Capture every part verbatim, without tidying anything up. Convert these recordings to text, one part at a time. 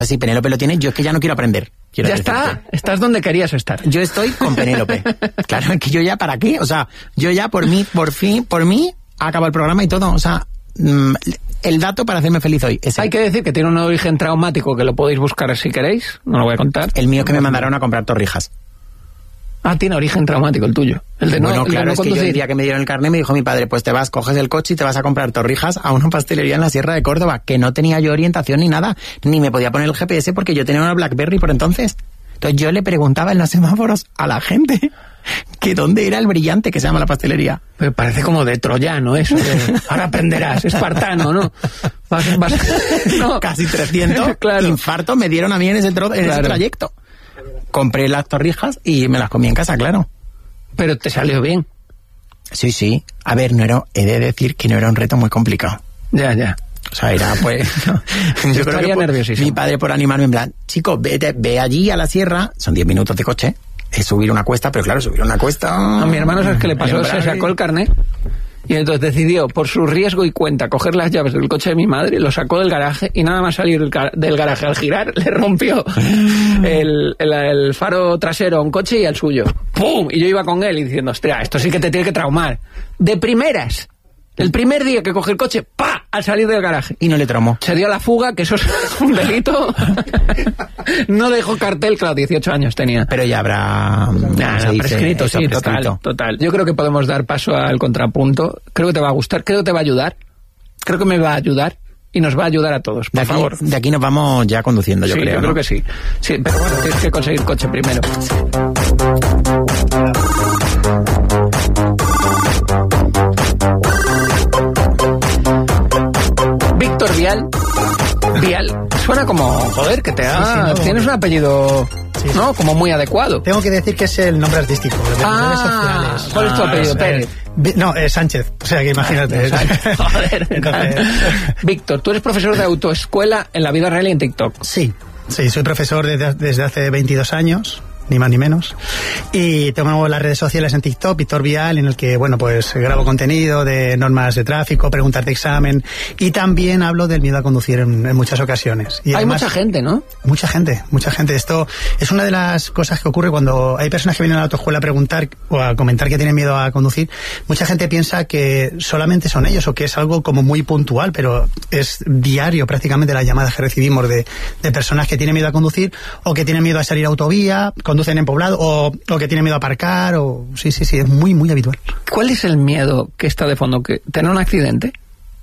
Si Penélope lo tiene, yo es que ya no quiero aprender. Quiero ya decirte. Está, estás donde querías estar. Yo estoy con Penélope. Claro, es que yo ya, ¿para qué? O sea, yo ya por mí, por fin, por mí, acabo el programa y todo. O sea, mmm, el dato para hacerme feliz hoy es Hay el. que decir que tiene un origen traumático que lo podéis buscar si queréis. No lo voy a contar. El mío es que me mandaron a comprar torrijas. Ah, tiene origen traumático el tuyo. El de bueno, no, claro, el de no es que yo el día que me dieron el carnet me dijo mi padre, pues te vas, coges el coche y te vas a comprar torrijas a una pastelería en la Sierra de Córdoba, que no tenía yo orientación ni nada, ni me podía poner el G P S porque yo tenía una BlackBerry por entonces. Entonces yo le preguntaba en los semáforos a la gente que dónde era el brillante que se llama la pastelería. Pero parece como de troyano eso, de, ahora aprenderás, espartano, ¿no? Vas, vas, no. Casi trescientos claro. infartos me dieron a mí en ese, tro- en claro. ese trayecto. Compré las torrijas y me las comí en casa, claro. Pero te salió bien. Sí, sí. A ver, no era, he de decir que no era un reto muy complicado. Ya, ya. O sea, era pues... No. Yo, Yo creo que por, nerviosísimo. Mi padre por animarme en plan, chico, vete, ve allí a la sierra, son diez minutos de coche, es subir una cuesta, pero claro, subir una cuesta... A mi hermano, ¿sabes qué le pasó? Se sacó el carnet y entonces decidió, por su riesgo y cuenta, coger las llaves del coche de mi madre, lo sacó del garaje y nada más salir del garaje al girar, le rompió el, el, el faro trasero a un coche y al suyo. ¡Pum! Y yo iba con él y diciendo, hostia, esto sí que te tiene que traumar. De primeras, el primer día que coge el coche, ¡pa! Al salir del garaje. Y no le traumó. Se dio la fuga, que eso es un delito. No dejó cartel, claro, dieciocho años tenía. Pero ya habrá... Nada, prescrito, sí, prescrito. total, total. Yo creo que podemos dar paso al contrapunto. Creo que te va a gustar, creo que te va a ayudar. Creo que me va a ayudar y nos va a ayudar a todos, por de aquí, favor. De aquí nos vamos ya conduciendo, yo sí, creo. yo ¿no? creo que sí. Sí, pero bueno, tienes que conseguir coche primero. Víctor Vial. Vial. Suena como, joder, que te ha... Sí, sí, no, tienes un apellido, sí, sí. ¿no? Como muy adecuado. Tengo que decir que es el nombre artístico. De ah, redes sociales. ¿cuál es tu Ah, apellido? es, Pérez. Eh, no, es Sánchez. O sea, que imagínate. Sánchez. Joder. Entonces... Víctor, tú eres profesor de autoescuela en la vida real y en TikTok. Sí, sí, soy profesor desde, desde hace veintidós años. Ni más ni menos. Y tengo las redes sociales en TikTok, Víctor Vial, en el que, bueno, pues grabo contenido de normas de tráfico, preguntas de examen, y también hablo del miedo a conducir en, en muchas ocasiones. Y hay además, mucha gente, ¿no? Mucha gente, mucha gente. Esto es una de las cosas que ocurre cuando hay personas que vienen a la autoescuela a preguntar o a comentar que tienen miedo a conducir. Mucha gente piensa que solamente son ellos o que es algo como muy puntual, pero es diario prácticamente las llamadas que recibimos de, de personas que tienen miedo a conducir o que tienen miedo a salir a autovía, conducen en poblado o, o que tienen miedo a aparcar. O sí, sí, sí, es muy, muy habitual. ¿Cuál es el miedo que está de fondo? ¿Que ¿Tener un accidente?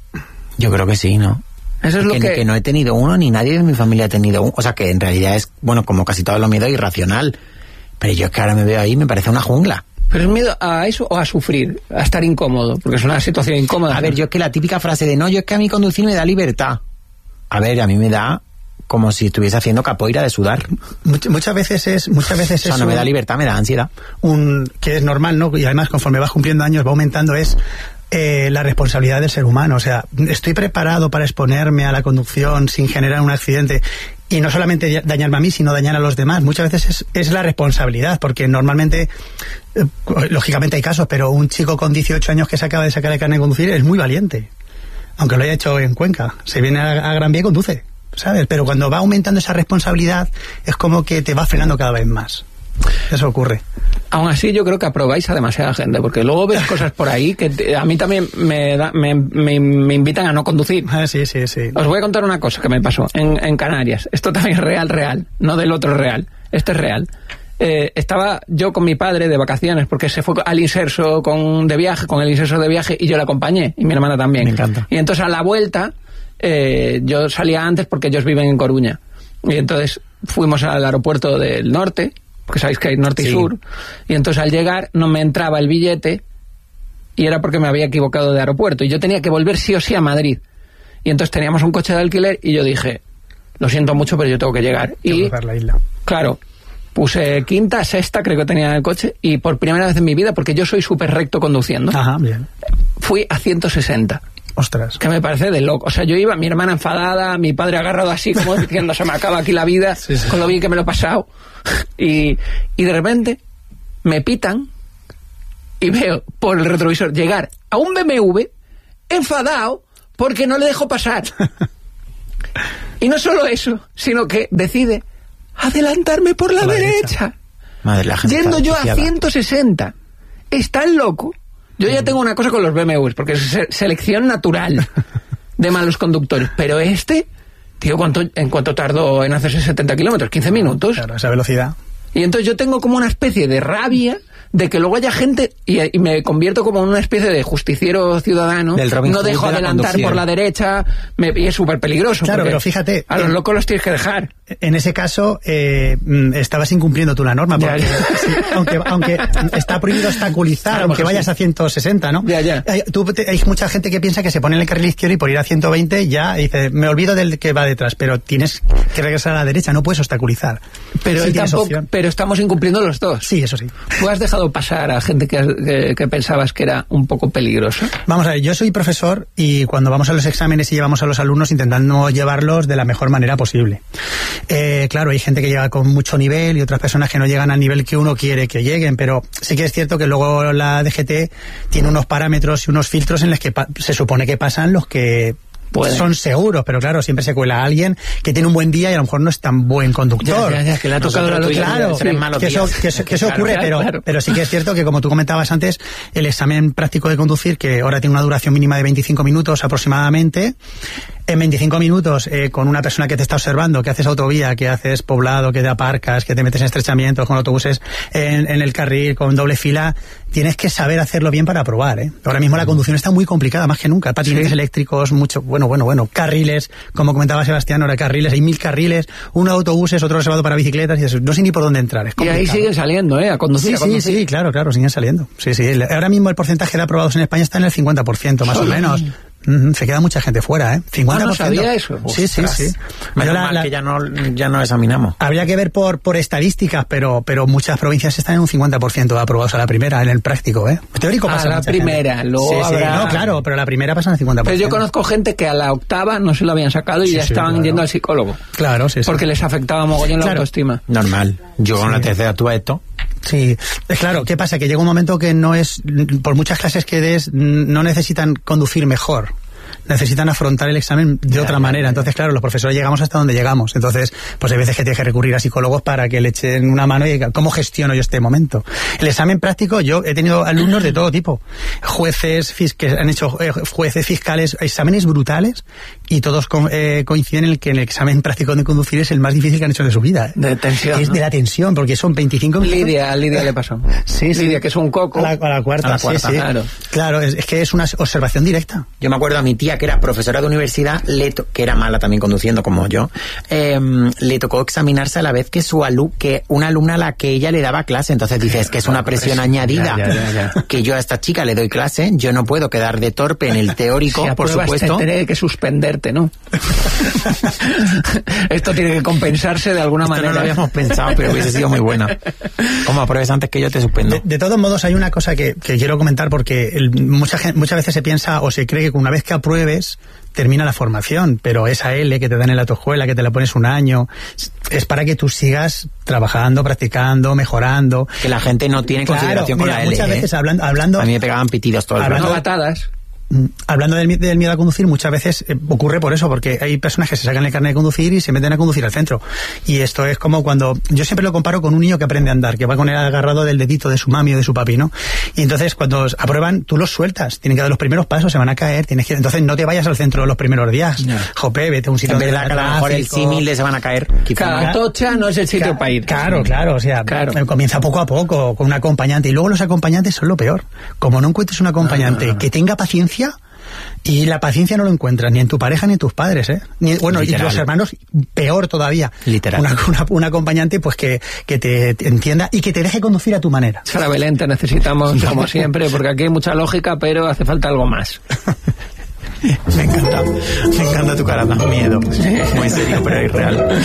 Yo creo que sí, ¿no? Eso es que, lo que... que no he tenido uno, ni nadie de mi familia ha tenido uno. O sea, que en realidad es, bueno, como casi todos los miedos, irracional. Pero yo es que ahora me veo ahí, me parece una jungla. ¿Pero es miedo a eso o a sufrir? A estar incómodo, porque es una situación incómoda. A ver, yo es que la típica frase de no, yo es que a mí conducir me da libertad. A ver, a mí me da como si estuviese haciendo capoeira de sudar. Much, muchas veces es... Muchas veces o sea, es no un, me da libertad, me da ansiedad. Un, que es normal, ¿no? Y además, conforme vas cumpliendo años, va aumentando, es... Eh, la responsabilidad del ser humano. O sea, estoy preparado para exponerme a la conducción sin generar un accidente y no solamente dañarme a mí, sino dañar a los demás. Muchas veces es, es la responsabilidad, porque normalmente, eh, lógicamente hay casos, pero un chico con dieciocho años que se acaba de sacar el carnet de conducir es muy valiente, aunque lo haya hecho en Cuenca. Se viene a, a Gran Vía y conduce, ¿sabes? Pero cuando va aumentando esa responsabilidad es como que te va frenando cada vez más. Eso ocurre. Aún así, yo creo que aprobáis a demasiada gente, porque luego ves cosas por ahí que te, a mí también me, da, me, me, me invitan a no conducir. Ah, sí, sí, sí. Os voy a contar una cosa que me pasó en, en Canarias. Esto también es real, real, no del otro real. Esto es real. Eh, estaba yo con mi padre de vacaciones, porque se fue al Inserso con, de viaje, con el Inserso de viaje, y yo le acompañé, y mi hermana también. Me encanta. Y entonces a la vuelta, eh, yo salía antes porque ellos viven en Coruña. Y entonces fuimos al aeropuerto del norte, porque sabéis que hay norte sí. y sur, y entonces al llegar no me entraba el billete y era porque me había equivocado de aeropuerto y yo tenía que volver sí o sí a Madrid, y entonces teníamos un coche de alquiler y yo dije, lo siento mucho pero yo tengo que llegar. Tengo y que ver la isla. Claro, puse quinta, sexta creo que tenía en el coche, y por primera vez en mi vida, porque yo soy súper recto conduciendo, Ajá, bien. fui a ciento sesenta. Ostras. Que me parece de loco. O sea, yo iba, mi hermana enfadada, mi padre agarrado así, como diciendo, se me acaba aquí la vida, sí, sí. con lo bien que me lo he pasado. Y, y de repente me pitan y veo por el retrovisor llegar a un B M W enfadado porque no le dejo pasar. Y no solo eso, sino que decide adelantarme por la, por la derecha. derecha. Madre, la gente yendo yo asociada. a ciento sesenta. Es tan loco. Yo ya tengo una cosa con los B M Ws, porque es se- selección natural de malos conductores. Pero este, tío, ¿cuánto, ¿en cuánto tardó en hacerse setenta kilómetros? ¿quince minutos? Claro, esa velocidad. Y entonces yo tengo como una especie de rabia de que luego haya gente, y, y me convierto como en una especie de justiciero ciudadano. Del Robin no Hood dejo de la adelantar conducción. por la derecha, me, y es súper peligroso. Claro, porque pero fíjate, a los eh, locos los tienes que dejar. En ese caso, eh, mm, estabas incumpliendo tú la norma, porque Ya, ya. sí, aunque, aunque está prohibido obstaculizar, A lo aunque mejor vayas sí. a ciento sesenta, ¿no? Ya, ya. Hay, tú te- hay mucha gente que piensa que se pone en el carril izquierdo y por ir a ciento veinte ya dice, me olvido del que va detrás, pero tienes que regresar a la derecha, no puedes obstaculizar. Pero, Sí él tienes tampoco, opción. pero estamos incumpliendo los dos. Sí, eso sí. ¿Tú has dejado pasar a gente que, has- que, que pensabas que era un poco peligrosa? Vamos a ver, yo soy profesor y cuando vamos a los exámenes y llevamos a los alumnos intentando llevarlos de la mejor manera posible. Eh, claro, hay gente que llega con mucho nivel y otras personas que no llegan al nivel que uno quiere que lleguen, pero sí que es cierto que luego la D G T tiene unos parámetros y unos filtros en los que pa- se supone que pasan los que Pueden. son seguros, pero claro, siempre se cuela a alguien que tiene un buen día y a lo mejor no es tan buen conductor. Ya, ya, ya, que le ha tocado la Nosotros tú y yo lotería. Claro, tres malos que eso, días. que eso, que eso Claro, ocurre, claro, pero, claro. pero sí que es cierto que, como tú comentabas antes, el examen práctico de conducir, que ahora tiene una duración mínima de veinticinco minutos aproximadamente, en veinticinco minutos, eh, con una persona que te está observando, que haces autovía, que haces poblado, que te aparcas, que te metes en estrechamientos con autobuses en, en el carril, con doble fila, tienes que saber hacerlo bien para probar, ¿eh? Ahora mismo la conducción está muy complicada, más que nunca. Patinetes Sí. eléctricos, mucho, bueno, bueno, bueno, carriles, como comentaba Sebastián, ahora carriles, hay mil carriles, uno autobuses, otro reservado para bicicletas, y eso, no sé ni por dónde entrar. Es Y ahí complicado. siguen saliendo, ¿eh? A conducir, Sí, a sí, conducir. sí, claro, claro, siguen saliendo. Sí, sí. El- Ahora mismo el porcentaje de aprobados en España está en el cincuenta por ciento, más o menos. Ujú, se queda mucha gente fuera, ¿eh? cincuenta por ciento. Ah, no sabía eso. Sí, sí, Ostras. sí. Menos Yo la- mal la- que ya no, ya no examinamos. Habría que ver por, por estadísticas, pero, pero muchas provincias están en un cincuenta por ciento de aprobados a la primera, en el práctico, ¿eh? El teórico A pasa la mucha primera, gente. luego Sí, sí, habrá- no, claro, pero la primera pasa en el cincuenta por Pero ciento. yo conozco gente que a la octava no se lo habían sacado y Sí, ya sí, estaban claro. yendo al psicólogo. Claro, sí, sí. Porque les afectaba mogollón la Claro. autoestima. Normal. Yo con la tercera tú a esto. Sí, es claro, ¿qué pasa? Que llega un momento que no es, por muchas clases que des, no necesitan conducir mejor. Necesitan afrontar el examen de Ya, otra ya, manera. ya. Entonces, claro, los profesores llegamos hasta donde llegamos. Entonces, pues hay veces que tienes que recurrir a psicólogos para que le echen una mano y digan, ¿cómo gestiono yo este momento? El examen práctico, yo he tenido alumnos de todo tipo. Jueces, fis- que han hecho eh, jueces fiscales, exámenes brutales, y todos co- eh, coinciden en el que en el examen práctico de conducir es el más difícil que han hecho de su vida. ¿eh? De tensión, Es ¿no? de la tensión, porque son veinticinco minutos. Lidia, a Lidia le pasó. Sí, sí. Lidia, que es un coco. A la, a la cuarta, A la cuarta, sí, sí. claro. Claro, es, es que es una observación directa. Yo me acuerdo a mi tía, que era profesora de universidad, le to- que era mala también conduciendo como yo, eh, le tocó examinarse a la vez que su alu que una alumna a la que ella le daba clase. Entonces dice, es que es una presión añadida. ya, ya, ya. Que yo a esta chica le doy clase, yo no puedo quedar de torpe en el teórico, Si por apruebas, supuesto. tendré que suspenderte, ¿no? Esto tiene que compensarse de alguna Esto manera. no lo habíamos pensado, pero hubiese sido muy buena. Como apruebes antes que yo, te suspendo. De, de todos modos, hay una cosa que, que quiero comentar, porque el- mucha gente, muchas veces se piensa o se cree que una vez que apruebes termina la formación, pero esa L que te dan en la autoescuela, que te la pones un año, es para que tú sigas trabajando, practicando, mejorando. Que la gente no tiene Claro, consideración con mira, la L. muchas ¿eh? veces hablando, hablando A mí me pegaban pitidos todo el Hablando- No rato. batadas. Mm, Hablando del, mi- del miedo a conducir, muchas veces eh, ocurre por eso, porque hay personas que se sacan el carnet de conducir y se meten a conducir al centro. Y esto es como cuando, yo siempre lo comparo con un niño que aprende a andar, que va con él agarrado del dedito de su mami o de su papi, ¿no? Y entonces cuando aprueban, tú los sueltas, tienen que dar los primeros pasos, se van a caer, tienes que, entonces no te vayas al centro los primeros días. Ya. Jope, vete a un sitio En donde verdad, que a lo haya mejor el tráfico. símil de se van a caer. Quizá Cada no. tocha no es el sitio Ca- para ir. Claro, claro, o sea, Claro. eh, comienza poco a poco con un acompañante y luego los acompañantes son lo peor. Como no encuentres un acompañante Ah. que tenga paciencia, y la paciencia no lo encuentras ni en tu pareja ni en tus padres, ¿eh? Ni, bueno, Literal. y los hermanos, peor todavía. Literal. Una, una- un acompañante pues que, que te, te entienda y que te deje conducir a tu manera. Sara Belén, te necesitamos como siempre, porque aquí hay mucha lógica, pero hace falta algo más. Me encanta, me encanta tu cara, das miedo. Muy serio, pero es real.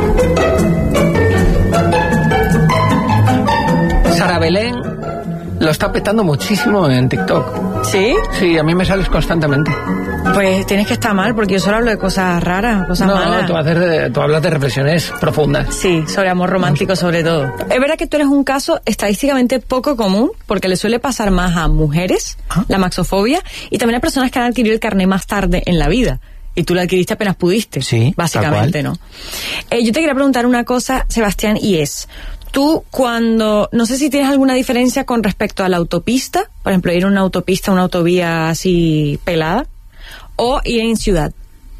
Sara Belén, lo lo está petando muchísimo en TikTok. ¿Sí? Sí, a mí me sales constantemente. Pues tienes que estar mal, porque yo solo hablo de cosas raras, cosas no, malas. No, tú, haces de, tú hablas de reflexiones profundas. Sí, sobre amor romántico sobre todo. Es verdad que tú eres un caso estadísticamente poco común, porque le suele pasar más a mujeres, ¿ah? La maxofobia, y también a personas que han adquirido el carné más tarde en la vida. Y tú lo adquiriste apenas pudiste, sí, básicamente, ¿no? Eh, yo te quería preguntar una cosa, Sebastián, y es... Tú, cuando, no sé si tienes alguna diferencia con respecto a la autopista, por ejemplo, ir a una autopista, una autovía así pelada, o ir en ciudad.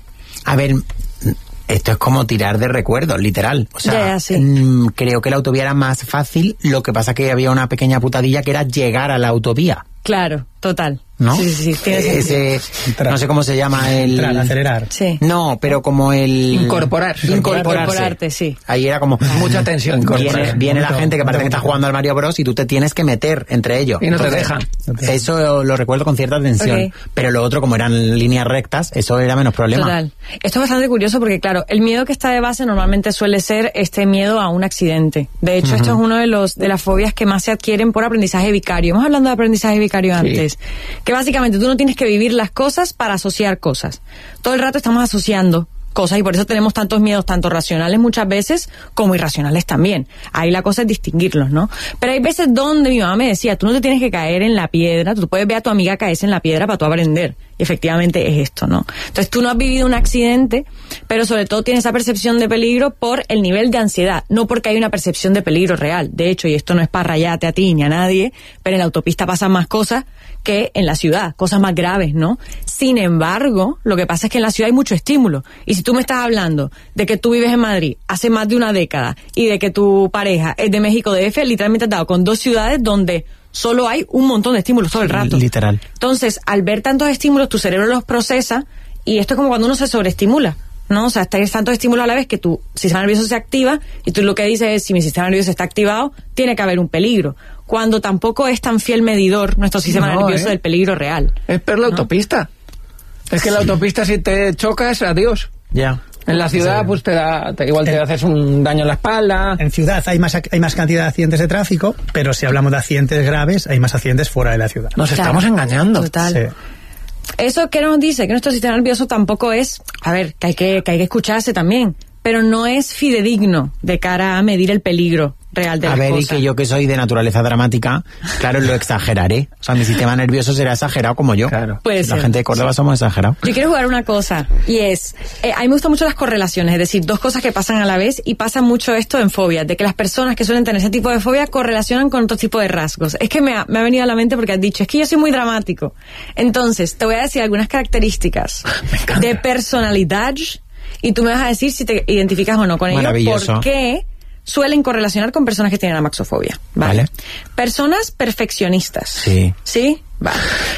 A ver, esto es como tirar de recuerdos, literal. O sea, ya, ya, sí. mmm, creo que la autovía era más fácil, lo que pasa que había una pequeña putadilla que era llegar a la autovía. Claro, total. ¿No? Sí, sí, sí. Tiene Ese, no sé cómo se llama el... Entrar, acelerar. Sí. No, pero como el... Incorporar. Incorporarse. Incorporarte, sí. Ahí era como... Mucha tensión. Viene, viene la gente que parece que está jugando al Mario Bros y tú te tienes que meter entre ellos. Y no Entonces, te dejan. Eso lo recuerdo con cierta tensión. Okay. Pero lo otro, como eran líneas rectas, eso era menos problema. Total. Esto es bastante curioso porque, claro, el miedo que está de base normalmente suele ser este miedo a un accidente. De hecho, uh-huh. esto es uno de los de las fobias que más se adquieren por aprendizaje vicario. Hemos hablado de aprendizaje vicario antes. Sí. Que básicamente tú no tienes que vivir las cosas para asociar cosas. Todo el rato estamos asociando cosas y por eso tenemos tantos miedos, tanto racionales muchas veces como irracionales también. Ahí la cosa es distinguirlos, ¿no? Pero hay veces donde mi mamá me decía, tú no te tienes que caer en la piedra, tú puedes ver a tu amiga caerse en la piedra para tú aprender. Y efectivamente es esto, ¿no? Entonces tú no has vivido un accidente, pero sobre todo tienes esa percepción de peligro por el nivel de ansiedad, no porque hay una percepción de peligro real. De hecho, y esto no es para rayarte a ti ni a nadie, pero en la autopista pasan más cosas que en la ciudad, cosas más graves, ¿no? Sin embargo, lo que pasa es que en la ciudad hay mucho estímulo. Y si tú me estás hablando de que tú vives en Madrid hace más de una década y de que tu pareja es de México D F, literalmente has dado con dos ciudades donde solo hay un montón de estímulos todo el rato. Literal. Entonces, al ver tantos estímulos, tu cerebro los procesa y esto es como cuando uno se sobreestimula, ¿no? O sea, hay tantos estímulos a la vez que tu sistema nervioso se activa y tú lo que dices es, si mi sistema nervioso está activado, tiene que haber un peligro. Cuando tampoco es tan fiel medidor nuestro sistema no, nervioso eh. del peligro real. Es per la ¿no? autopista. Es que en la autopista si te chocas, adiós. Ya. Yeah. En la ciudad, pues te da, te, igual te en, haces un daño en la espalda. En ciudad hay más hay más cantidad de accidentes de tráfico, pero si hablamos de accidentes graves, hay más accidentes fuera de la ciudad. Nos claro, estamos engañando. Total. Sí. Eso que nos dice que nuestro sistema nervioso tampoco es, a ver, que hay que, que hay que escucharse también, pero no es fidedigno de cara a medir el peligro real de a las ver, cosas. Y que yo que soy de naturaleza dramática, claro, lo exageraré. O sea, mi sistema nervioso será exagerado como yo. Claro. Puede la ser. gente de Córdoba somos exagerados. Yo quiero jugar una cosa, y es, eh, a mí me gustan mucho las correlaciones, es decir, dos cosas que pasan a la vez, y pasa mucho esto en fobias, de que las personas que suelen tener ese tipo de fobia correlacionan con otro tipo de rasgos. Es que me ha, me ha venido a la mente porque has dicho, es que yo soy muy dramático. Entonces, te voy a decir algunas características de personalidad, y tú me vas a decir si te identificas o no con ello. Maravilloso. ¿Por qué suelen correlacionar con personas que tienen amaxofobia? ¿Vale? Vale. Personas perfeccionistas. Sí. ¿Sí? Vale.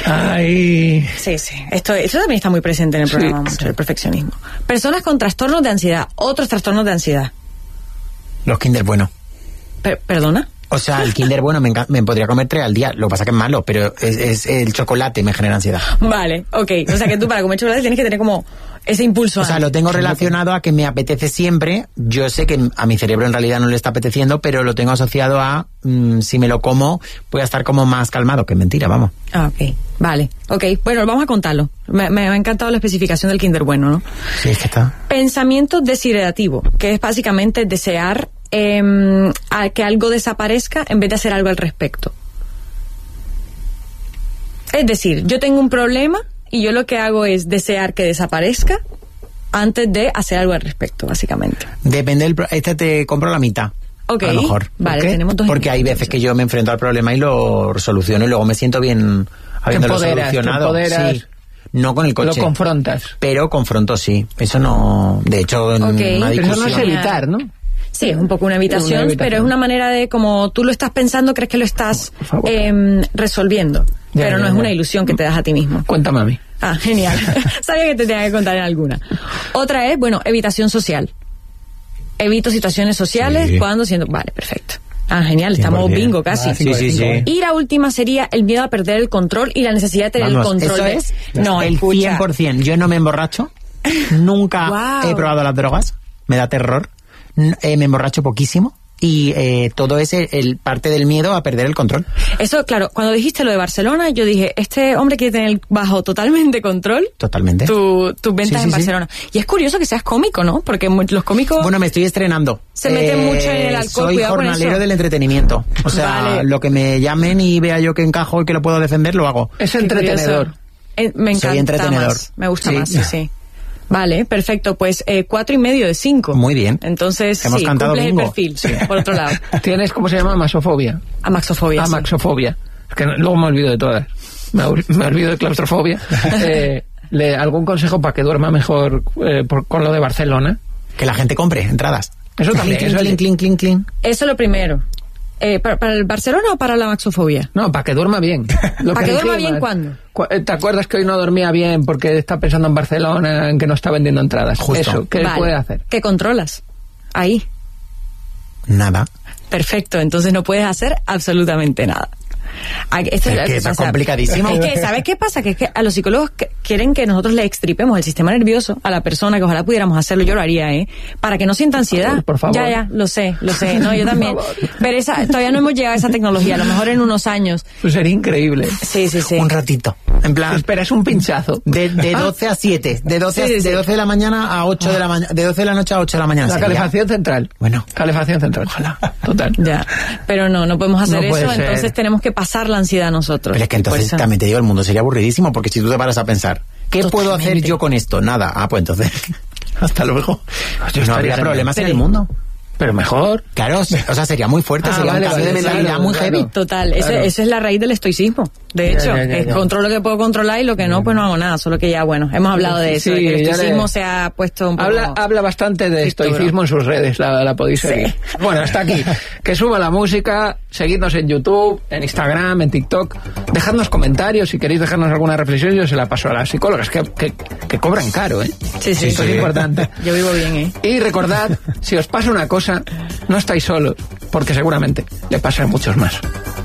Ay. Sí, sí. Esto, esto también está muy presente en el programa, sí, mucho, sí. El perfeccionismo. Personas con trastornos de ansiedad. Otros trastornos de ansiedad. Los Kinder Bueno. Per, ¿Perdona? O sea, el Kinder Bueno me, me podría comer tres al día. Lo que pasa que es malo, pero es, es el chocolate me genera ansiedad. Vale, ok. O sea que tú para comer chocolate tienes que tener como ese impulso. O sea, lo tengo relacionado a que me apetece siempre. Yo sé que a mi cerebro en realidad no le está apeteciendo, pero lo tengo asociado a mmm, si me lo como voy a estar como más calmado. Que mentira, vamos. Ah, ok. Vale. Ok. Bueno, vamos a contarlo. Me, me ha encantado la especificación del Kinder Bueno, ¿no? Sí, es que está. Pensamiento desiderativo, que es básicamente desear eh, a que algo desaparezca en vez de hacer algo al respecto. Es decir, yo tengo un problema y yo lo que hago es desear que desaparezca antes de hacer algo al respecto, básicamente. Depende del... Pro- este te compro la mitad. Ok. A lo mejor. Vale, ¿Okay? tenemos dos Porque hay veces que yo me enfrento al problema y lo soluciono y luego me siento bien habiéndolo empoderas, solucionado. te empoderas. Sí. No con el coche. Lo confrontas. Pero confronto sí. Eso no... De hecho, en Okay. una Pero discusión... eso no es evitar, ¿no? Sí, es un poco una evitación, una evitación, pero es una manera de, como tú lo estás pensando, crees que lo estás eh, resolviendo. Ya, pero ya, no es ya. una ilusión que te das a ti mismo. Cuéntame a mí. Ah, genial. Sabía que te tenía que contar en alguna. Otra es, bueno, evitación social. Evito situaciones sociales Sí. cuando siento... Vale, perfecto. Ah, genial, estamos cien por ciento. bingo casi. Ah, Sí, sí, sí. Y la última sería el miedo a perder el control y la necesidad de tener Vamos, el control. eso de... es No, el escucha. cien por ciento. Yo no me emborracho. Nunca Wow. he probado las drogas. Me da terror. N- eh, me emborracho poquísimo. y eh, todo es el, el parte del miedo a perder el control. Eso, claro, cuando dijiste lo de Barcelona, yo dije, este hombre quiere tener bajo totalmente control. Totalmente. Tu, tus ventas sí, sí, en Barcelona. Sí. Y es curioso que seas cómico, ¿no? Porque los cómicos... Bueno, me estoy estrenando. Se meten eh, mucho en el alcohol. Soy jornalero del entretenimiento. O sea, vale. Lo que me llamen y vea yo que encajo y que lo puedo defender, lo hago. Es entretenedor. Eh, me encanta Soy entretenedor. Más. Me gusta sí. más, sí, sí. Vale, perfecto. Pues eh, cuatro y medio de cinco. Muy bien. Entonces, hemos sí, cantado cumples bingo. El perfil, sí, por otro lado. ¿Tienes, cómo se llama? Amaxofobia. Amaxofobia, Amaxofobia. Sí. Es que no, luego me olvido de todas. Me, me olvido de claustrofobia. eh, le, ¿Algún consejo para que duerma mejor eh, por, con lo de Barcelona? Que la gente compre entradas. Eso también. Clean, eso clean, clean, clean, clean. Eso lo primero. Eh, ¿para, ¿Para el Barcelona o para la amaxofobia? No, para que duerma bien. ¿Para que duerma bien cuándo? ¿Te acuerdas que hoy no dormía bien porque está pensando en Barcelona, en que no está vendiendo entradas? Justo. Eso, ¿qué vale. puede hacer? ¿Qué controlas? Ahí. Nada. Perfecto, entonces no puedes hacer absolutamente nada. Esto es, es que eso es complicadísimo. Es que, ¿sabes qué pasa? Que es que a los psicólogos que quieren que nosotros le extripemos el sistema nervioso a la persona, que ojalá pudiéramos hacerlo, yo lo haría, ¿eh? Para que no sienta ansiedad. Por favor. Ya, ya, lo sé, lo sé, no, yo también. Pero esa, todavía no hemos llegado a esa tecnología, a lo mejor en unos años. Pues sería increíble. Sí, sí, sí. Un ratito. En plan, espera, es un pinchazo. De, de doce a siete. De doce, sí, sí, de doce de la mañana a ocho de la mañana. De doce de la noche a ocho de la mañana. La sería. calefacción central. Bueno. Calefacción central. Ojalá. Total. Ya. Pero no, no podemos hacer no eso, ser. Entonces tenemos que pasar la ansiedad a nosotros. Pero es que entonces también te digo, el mundo sería aburridísimo, porque si tú te paras a pensar, ¿qué Totalmente. puedo hacer yo con esto? Nada. Ah, pues entonces, hasta luego. Yo no habría problemas en el mundo. Pero mejor. Claro, o sea, sería muy fuerte, ah, sería vale, un cambio vale, de mentalidad claro, muy claro. heavy. Total, claro. Ese, eso es la raíz del estoicismo. De hecho, ya, ya, ya, ya. controlo lo que puedo controlar y lo que no, pues no hago nada. Solo que ya, bueno, hemos hablado de eso, sí, de que el estoicismo le... se ha puesto un poco... Habla, habla bastante de estoicismo en sus redes, la, la podéis seguir. Sí. Bueno, hasta aquí. Que suba la música, seguidnos en YouTube, en Instagram, en TikTok. Dejadnos comentarios, si queréis dejarnos alguna reflexión, yo se la paso a las psicólogas, que, que, que cobran caro, ¿eh? Sí, sí. Esto sí. es importante. Yo vivo bien, ¿eh? Y recordad, si os pasa una cosa, no estáis solos, porque seguramente le pasa a muchos más.